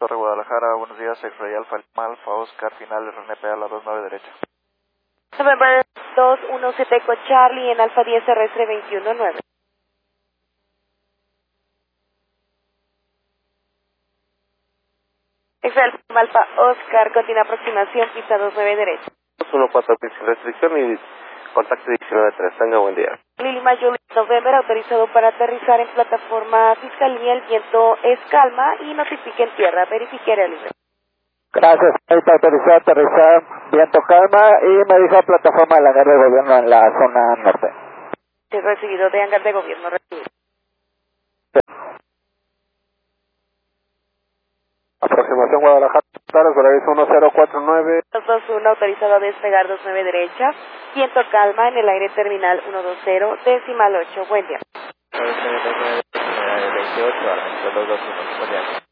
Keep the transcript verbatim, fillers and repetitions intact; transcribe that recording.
Torre Guadalajara, buenos días, X-Ray Alfa, Alfa, Oscar, final, R N P a la dos nueve derecha. November dos uno siete con Charlie en Alfa diez terrestre veintiuno nueve. X-Ray Alfa, Oscar, continúa aproximación, pista dos nueve derecha. dos uno cuatro, sin restricción y contacto diecinueve tres, tenga buen día. Lima Juliet November, autorizado para aterrizar en plataforma Fiscalía, el viento es calma y notifique en tierra, verifique área libre. Gracias, está autorizado a aterrizar, viento calma y me dijo plataforma del hangar de gobierno en la zona norte. Sí, recibido de hangar de gobierno, recibido. Aproximación Guadalajara, horario uno cero cuatro nueve. dos dos uno, autorizado a despegar dos nueve derecha, viento calma en el aire terminal ciento veinte, decimal ocho, buen día. veintiocho, dos dos uno, buen día.